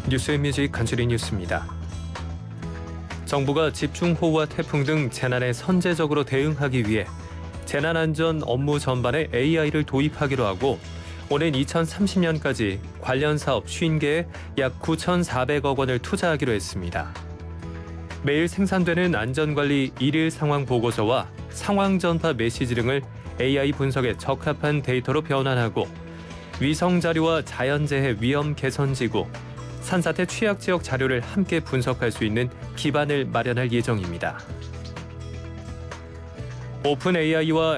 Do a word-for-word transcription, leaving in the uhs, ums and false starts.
뉴스앤뮤직 간추린 뉴스입니다. 정부가 집중호우와 태풍 등 재난에 선제적으로 대응하기 위해 재난안전 업무 전반에 에이아이를 도입하기로 하고 오는 이천삼십 년까지 관련 사업 오십 개에 약 구천사백억 원을 투자하기로 했습니다. 매일 생산되는 안전관리 일일 상황 보고서와 상황 전파 메시지 등을 에이아이 분석에 적합한 데이터로 변환하고 위성 자료와 자연재해 위험 개선 지구, 산사태 취약 지역 자료를 함께 분석할 수 있는 기반을 마련할 예정입니다. 오픈 에이아이와